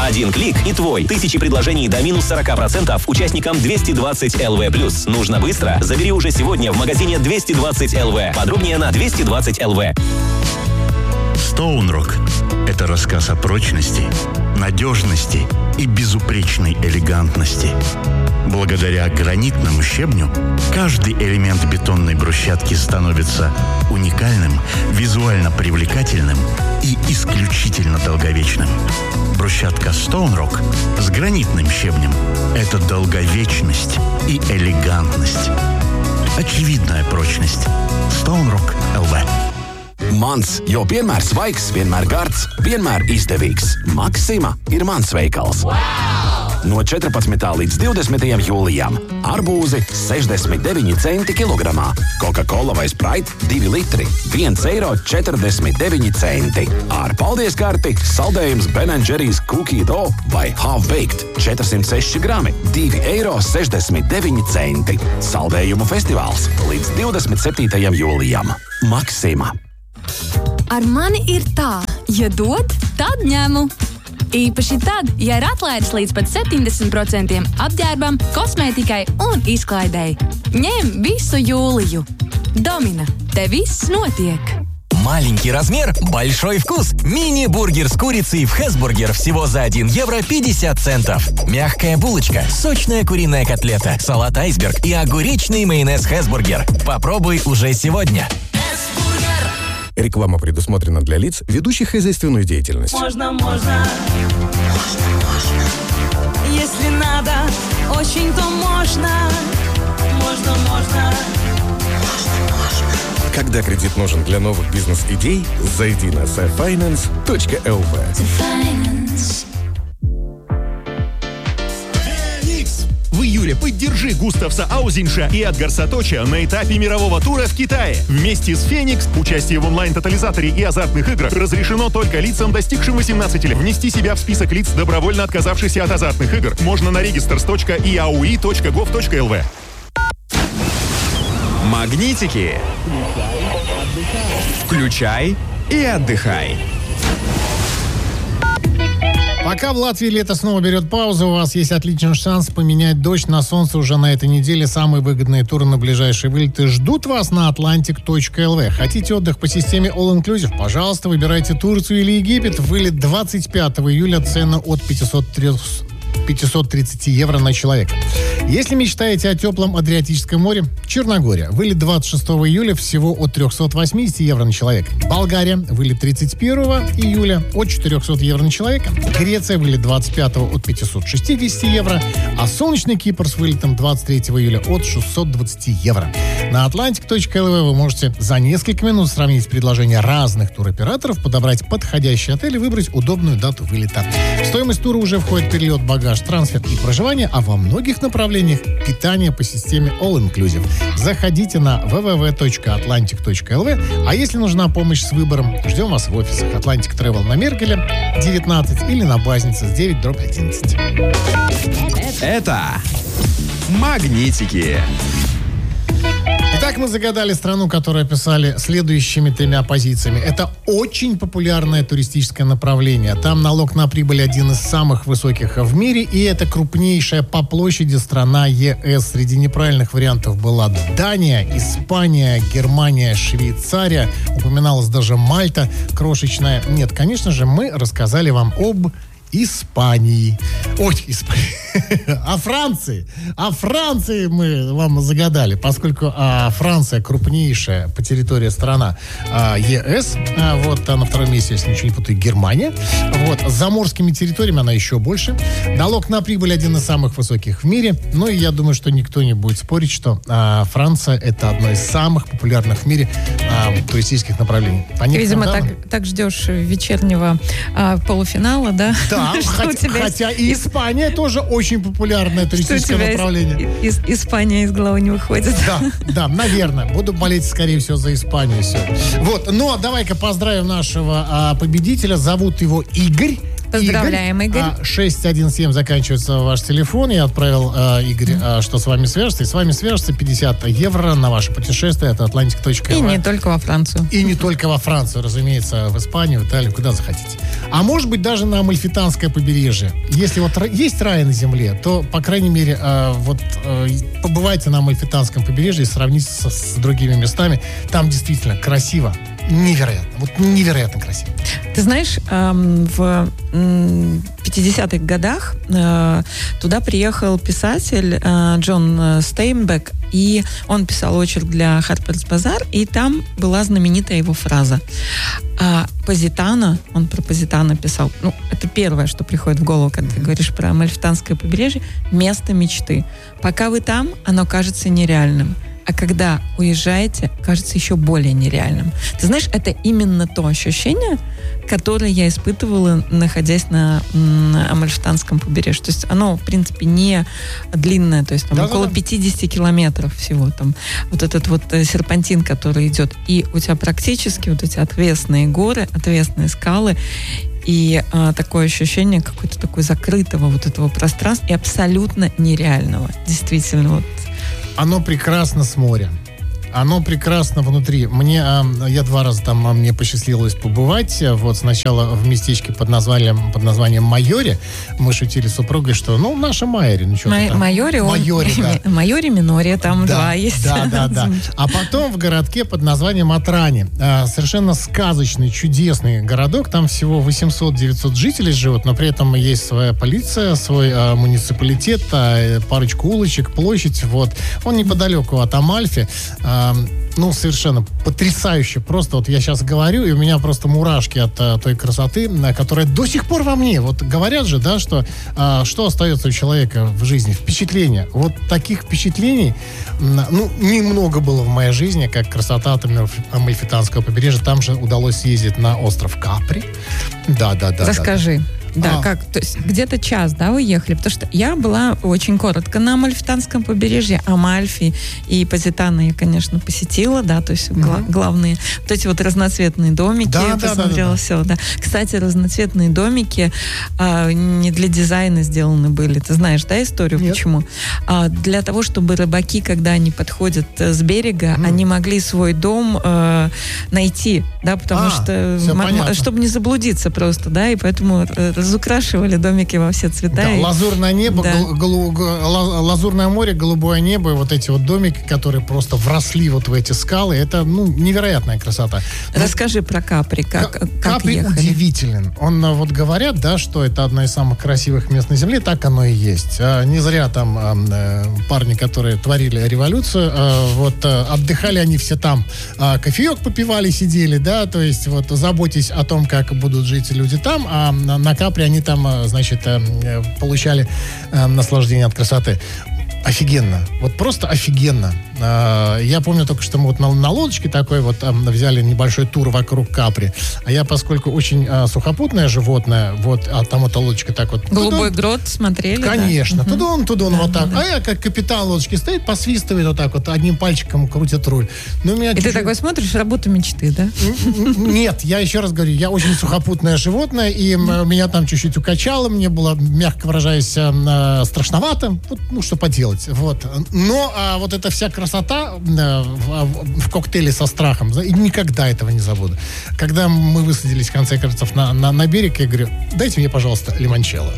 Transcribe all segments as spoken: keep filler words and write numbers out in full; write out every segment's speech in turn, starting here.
Один клик и твой. Тысячи предложений до минус сорок процентов участникам двести двадцать эл ви плюс. Нужно быстро? Забери уже сегодня в магазине двести двадцать эл ви. Подробнее на двести двадцать эл ви. Stone Rock – это рассказ о прочности, надежности и безупречной элегантности. Благодаря гранитному щебню каждый элемент бетонной брусчатки становится уникальным, визуально привлекательным и исключительно долговечным. Брусчатка Stone Rock с гранитным щебнем – это долговечность и элегантность. Очевидная прочность. Stone Rock эл ви. Mans, jo vienmēr svaigs, vienmēr gards, vienmēr izdevīgs. Maksima ir mans veikals. Wow! No četrpadsmitā līdz divdesmitajam jūlijam arbūzi sešdesmit deviņi centi kilogramā, Coca-Cola vai Sprite divi litri, viens eiro četrdesmit deviņi centi. Ar paldies karti saldējums Ben and Jerry's Cookie Dough vai Half Baked četrsimt seši grami, divi eiro sešdesmit deviņi centi. Saldējumu festivāls līdz divdesmit septītajam jūlijam. Maksima. Ar mani ir tā, ja dod, tad ņemu. Īpaši tad, ja ir atlaides līdz pat septiņdesmit procentiem apģērbam, kosmētikai un izklaidei. Ņem visu jūliju. Domina, te viss notiek. Маленький размер, большой вкус. Мини-бургер с курицей в Хэсбургер всего за один евро пятьдесят центов. Мягкая булочка, сочная куриная котлета, салат айсберг и огуречный майонез Хэсбургер. Попробуй уже сегодня. Реклама предусмотрена для лиц, ведущих хозяйственную деятельность. Можно, можно. Можно, можно. Если надо, очень, то можно. Можно, можно. Можно, можно. Когда кредит нужен для новых бизнес-идей, зайди на сефайнанс точка эл ви. В июле поддержи Густавса Аузинша и Эдгар Саточи на этапе мирового тура в Китае. Вместе с «Феникс» участие в онлайн-тотализаторе и азартных играх разрешено только лицам, достигшим восемнадцати лет. Внести себя в список лиц, добровольно отказавшихся от азартных игр, можно на регистрс точка и эй ю и точка гов точка эл ви. Магнитики. Включай и отдыхай. Пока в Латвии лето снова берет паузу, у вас есть отличный шанс поменять дождь на солнце уже на этой неделе. Самые выгодные туры на ближайшие вылеты ждут вас на атлантик точка эл ви. Хотите отдых по системе All Inclusive? Пожалуйста, выбирайте Турцию или Египет. Вылет двадцать пятого июля, цена от пятьсот тридцать евро на человека. Если мечтаете о теплом Адриатическом море, Черногория. Вылет двадцать шестого июля, всего от триста восемьдесят евро на человека. Болгария. Вылет тридцать первого июля, от четыреста евро на человека. Греция. Вылет двадцать пятого от пятьсот шестьдесят евро. А солнечный Кипр с вылетом двадцать третьего июля от шестьсот двадцать евро. На атлантик точка эл ви вы можете за несколько минут сравнить предложения разных туроператоров, подобрать подходящий отель и выбрать удобную дату вылета. В стоимость тура уже входит перелет, багаж, трансфер и проживание, а во многих направлениях питание по системе All Inclusive. Заходите на дабл ю дабл ю дабл ю точка атлантик точка эл ви, а если нужна помощь с выбором, ждем вас в офисах Atlantic Travel на Меркеля девятнадцать или на Базнице с девять дробь одиннадцать. Это Магнитики. Итак, мы загадали страну, которую описали следующими тремя позициями. Это очень популярное туристическое направление. Там налог на прибыль один из самых высоких в мире, и это крупнейшая по площади страна ЕС. Среди неправильных вариантов была Дания, Испания, Германия, Швейцария. Упоминалась даже Мальта крошечная. Нет, конечно же, мы рассказали вам об Испании. Ой, Испании. О Франции. О Франции мы вам загадали, поскольку а, Франция крупнейшая по территории страна а, ЕС. А, вот а на втором месте, если ничего не путаю, Германия. Вот. С заморскими территориями она еще больше. Налог на прибыль один из самых высоких в мире. Ну и я думаю, что никто не будет спорить, что а, Франция это одно из самых популярных в мире а, туристических направлений. Видимо, так, так ждешь вечернего а, полуфинала, да? Да, хотя, хотя и Испания тоже очень популярное туристическое направление. Из, из, Испания из головы не выходит. Да, да, наверное. Буду болеть, скорее всего, за Испанию. Все. Вот, ну а давай-ка поздравим нашего а, победителя. Зовут его Игорь. Поздравляем, Игорь. А, шесть один семь заканчивается ваш телефон. Я отправил а, Игорь, а, что с вами свяжется. И с вами свяжется пятьдесят евро на ваше путешествие. Это атлантик точка эл ви. И не только во Францию. И не только во Францию, разумеется, в Испанию, в Италию, куда захотите. А может быть, даже на Амальфитанское побережье. Если вот есть рай на земле, то, по крайней мере, а, вот а, побывайте на Амальфитанском побережье и сравните с, с другими местами. Там действительно красиво. Невероятно. Вот невероятно красиво. Ты знаешь, в пятидесятых годах туда приехал писатель Джон Стейнбек, и он писал очерк для Harper's Bazaar, и там была знаменитая его фраза. Позитано, он про Позитано писал, ну, это первое, что приходит в голову, когда ты говоришь про Амальфитанское побережье, место мечты. Пока вы там, оно кажется нереальным. А когда уезжаете, кажется еще более нереальным. Ты знаешь, это именно то ощущение, которое я испытывала, находясь на, на Амальфитанском побережье. То есть оно, в принципе, не длинное, то есть там да, около да, да. пятьдесят километров всего. Там вот этот вот серпантин, который идет. И у тебя практически вот эти отвесные горы, отвесные скалы, и а, такое ощущение какое-то такое закрытого вот этого пространства и абсолютно нереального. Действительно, вот. Оно прекрасно с моря. Оно прекрасно внутри. Мне, я два раза там, мне посчастливилось побывать. Вот сначала в местечке под названием, под названием Майори. Мы шутили с супругой, что, ну, наша Майори. Ну, Май, Майори, Майори, он, да. Майори, Минори, там да, два есть. Да, да, да. А потом в городке под названием Атрани. Совершенно сказочный, чудесный городок. Там всего восемьсот-девятьсот жителей живут, но при этом есть своя полиция, свой а, муниципалитет, а, парочку улочек, площадь. Вот. Он неподалеку от Амальфи. Ну, совершенно потрясающе. Просто вот я сейчас говорю, и у меня просто мурашки от а, той красоты, которая до сих пор во мне. Вот говорят же, да, что а, что остается у человека в жизни? Впечатления. Вот таких впечатлений, ну, немного было в моей жизни, как красота Амальфитанского побережья. Там же удалось съездить на остров Капри. Да, да, да. Расскажи. Да, да. Да, а. как, то есть где-то час, да, вы ехали? Потому что я была очень коротко на Амальфитанском побережье, Амальфи и Позитано я, конечно, посетила, да, то есть mm-hmm. гла- главные, вот эти вот разноцветные домики, да, я да, посмотрела да, да, все, да. Кстати, разноцветные домики а, не для дизайна сделаны были, ты знаешь, да, историю, Нет. почему? А, для того, чтобы рыбаки, когда они подходят с берега, mm. они могли свой дом а, найти, да, потому а, что, м- чтобы не заблудиться просто, да, и поэтому разукрашивали домики во все цвета. Да, и... лазурное небо, да. гол, гол, гол, лазурное море, голубое небо, и вот эти вот домики, которые просто вросли вот в эти скалы, это, ну, невероятная красота. Расскажи про Капри, как, К- как Капри ехали? удивителен. Он, вот говорят, да, что это одно из самых красивых мест на Земле, так оно и есть. А, не зря там а, парни, которые творили революцию, а, вот а, отдыхали они все там. А, кофеек попивали, сидели, да, то есть вот заботьтесь о том, как будут жить люди там, а на, на Капри они там, значит, получали наслаждение от красоты. Офигенно. Вот просто офигенно. Я помню только, что мы вот на, на лодочке такой вот взяли небольшой тур вокруг Капри. А я, поскольку очень сухопутное животное, вот, а там эта лодочка так вот... Голубой грот смотрели? Конечно. Да? Тудон, тудон, да, вот так. Да. А я, как капитан лодочки, стоит, посвистывает вот так вот, одним пальчиком крутит руль. Ну, меня И чуть-чуть... ты такой смотришь, работа мечты, да? Нет, я еще раз говорю, я очень сухопутное животное, и меня там чуть-чуть укачало, мне было, мягко выражаясь, страшновато. Вот, ну, что поделать. Вот. Но а, вот эта вся красота а, в, в коктейле со страхом, и никогда этого не забуду. Когда мы высадились, в конце концов, на, на, на берег, я говорю, дайте мне, пожалуйста, лимончелло.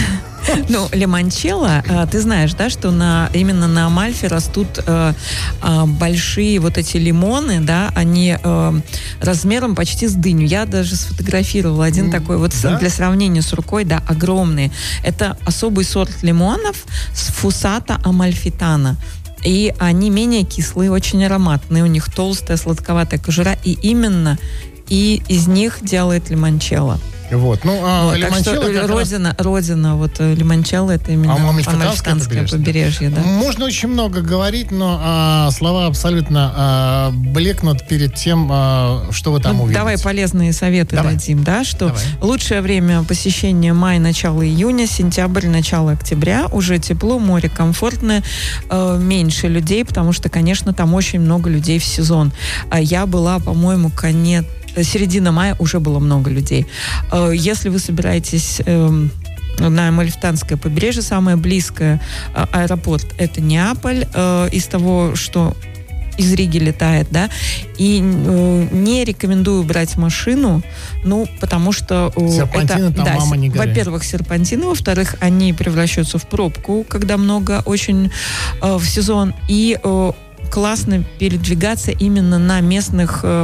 Ну, лимончелло, ты знаешь, да, что на, именно на Амальфи растут э, э, большие вот эти лимоны, да, они э, размером почти с дыню. Я даже сфотографировала один mm, такой, вот да? Для сравнения с рукой, да, огромные. Это особый сорт лимонов с фусата амальфитана. И они менее кислые, очень ароматные. У них толстая, сладковатая кожура. И именно и из них делает лимончелло. Вот, ну, а вот, лимончелло так что родина, раз... родина, вот лимончелло, это именно а Амальфитанское побережье, да. Можно очень много говорить, но а, слова абсолютно а, блекнут перед тем, а, что вы там ну, увидите. Давай полезные советы давай. дадим, да, что давай. Лучшее время посещения май, начало июня, сентябрь, начало октября, уже тепло, море комфортное, э, меньше людей, потому что, конечно, там очень много людей в сезон. А я была, по-моему, конец середина мая уже было много людей. Э, если вы собираетесь... Э, на Амальфитанское побережье, самое близкое э, аэропорт — это Неаполь, э, из того, что из Риги летает, да, и э, не рекомендую брать машину, ну, потому что... Э, серпантины это, там да, мама не горяет. Во-первых, серпантины, во-вторых, они превращаются в пробку, когда много очень э, в сезон, и... Э, классно передвигаться именно на местных э,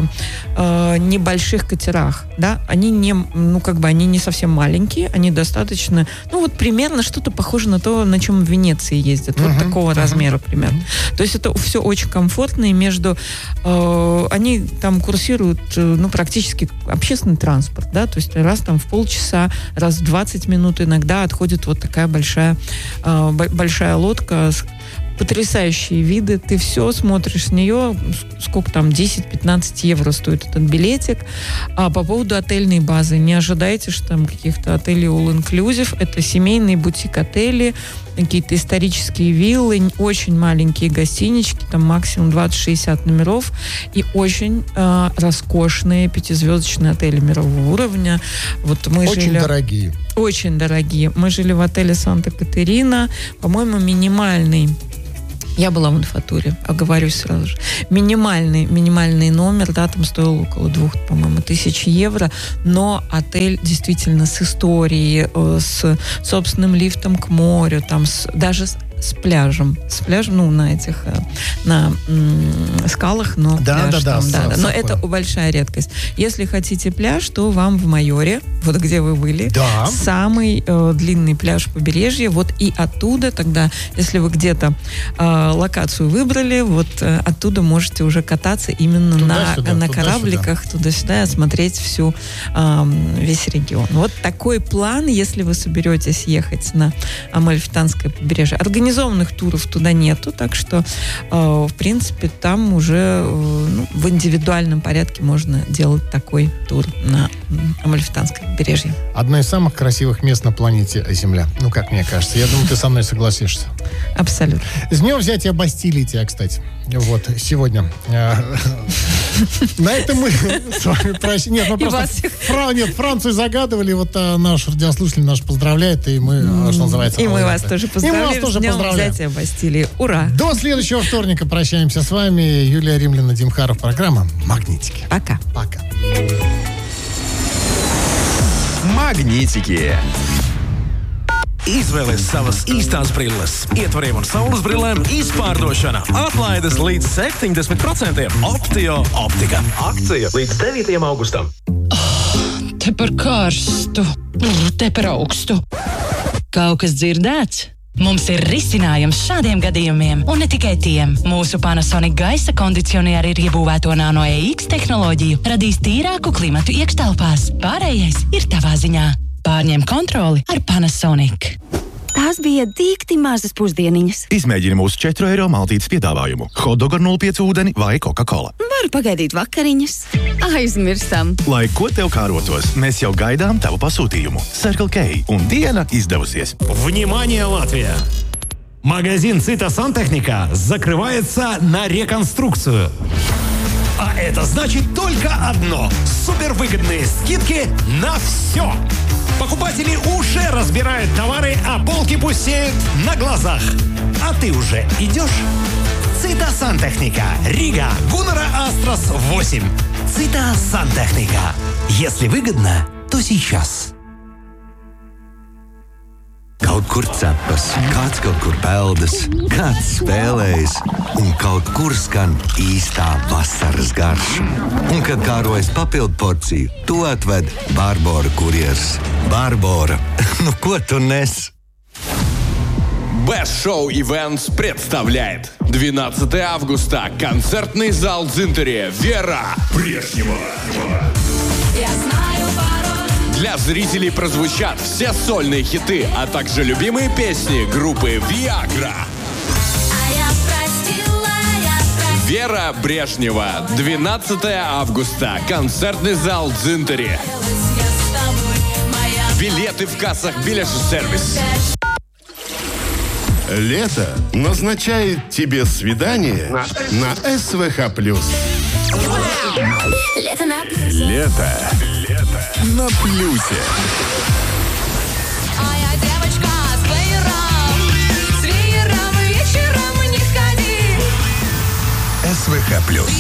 э, небольших катерах, да, они не, ну, как бы, они не совсем маленькие, они достаточно, ну, вот примерно что-то похоже на то, на чем в Венеции ездят, uh-huh, вот такого uh-huh. размера примерно. То есть это все очень комфортно, и между, э, они там курсируют, ну, практически общественный транспорт, да, то есть раз там в полчаса, раз в двадцать минут иногда отходит вот такая большая, э, большая лодка с потрясающие виды, ты все смотришь с нее, сколько там, десять-пятнадцать евро стоит этот билетик. А по поводу отельной базы, не ожидайте, что там каких-то отелей all-inclusive, это семейные бутик-отели, какие-то исторические виллы, очень маленькие гостинички, там максимум двадцать-шестьдесят номеров, и очень э, роскошные пятизвездочные отели мирового уровня. Вот мы очень жили... дорогие. Очень дорогие. Мы жили в отеле Санта-Катерина, по-моему, минимальный. Я была в Мануфактуре, оговорюсь сразу же. Минимальный, минимальный номер, да, там стоил около двух, по-моему, тысяч евро, но отель действительно с историей, э, с собственным лифтом к морю, там с, даже с, с пляжем, с пляжем, ну, на этих, э, на м- скалах, но да, пляж да, там, да, да, с, да. Но это большая редкость. Если хотите пляж, то вам в Майоре, вот где вы были, да. самый э, длинный пляж побережья, вот и оттуда тогда, если вы где-то э, локацию выбрали, вот э, оттуда можете уже кататься именно туда-сюда, на, на туда-сюда. корабликах, туда-сюда, осмотреть всю, э, весь регион. Вот такой план, если вы соберетесь ехать на Амальфитанское побережье. Организованных туров туда нету, так что, э, в принципе, там уже э, ну, в индивидуальном порядке можно делать такой тур на Амальфитанское побережье. Одно из самых красивых мест на планете Земля. Ну, как мне кажется. Я думаю, ты со мной согласишься. Абсолютно. С днем взятия Бастилии тебя, кстати. Вот, сегодня. На этом мы с вами прощаемся. Нет, мы просто нет, Францию загадывали. Вот наш радиослушатель наш поздравляет. И мы, что называется... И мы вас тоже поздравляем с днем взятия Бастилии. Ура! До следующего вторника прощаемся с вами. Юлия Римляна, Дим Харов. Программа «Магнитики». Пока. Пока. Магнитики. Izvēlies savas īstās brilles, ietvariem un saules brillēm izpārdošana. Atlaides līdz septiņdesmit procentiem. Optio optika. Akcija līdz devītajam augustam. Oh, te par karstu. Te par augstu. Kaut kas dzirdēts? Mums ir risinājums šādiem gadījumiem, un ne tikai tiem. Mūsu Panasonic gaisa kondicionieri ir iebūvēto Nano E X tehnoloģiju, radīs tīrāku klimatu iekštelpās. Pārējais ir tavā ziņā. Pārņem kontroli ar Panasonic. Tās bija dīkti mazas pusdieniņas. Izmēģini mūsu četru eiro maltītes piedāvājumu. Hotdog ar nulle pieci ūdeni vai Coca-Cola. Varu pagaidīt vakariņas. Aizmirstam. Lai ko tev kārotos, mēs jau gaidām tavu pasūtījumu. Circle K un diena izdevusies. Внимание, Латвия! Магазин Цita Сантехника закрывается на реконструкцию. А это значит только одно. Супервыгодные скидки на все. Покупатели уже разбирают товары, а полки пустеют на глазах. А ты уже идешь? Цita Сантехника. Рига. Гуннера Астрас восемь. Цita Сантехника. Если выгодно, то сейчас. Kaut kur cepas, kāds kaut kur peldas, kāds spēlējas, un kaut kur skan īstā vasaras garša. Un, kad kārojas papildu porciju, to atved Barbora kurjers. Barbora, ну ko tu nes? Best Show Events представляет двенадцатого августа концертный зал Дзинтере «Вера» Брежнева. Я знаю пароль. Для зрителей прозвучат все сольные хиты, а также любимые песни группы «Виагра». А я простила, я простила. «Вера» Брежнева. двенадцатого августа. Концертный зал Дзинтере. Билеты в кассах «Билет-сервис». Лето назначает тебе свидание на СВХ плюс. Лето на плюсе. Лето. Лето. На плюсе. А я девочка с плеером. С веером вечером не ходи. СВХ плюс.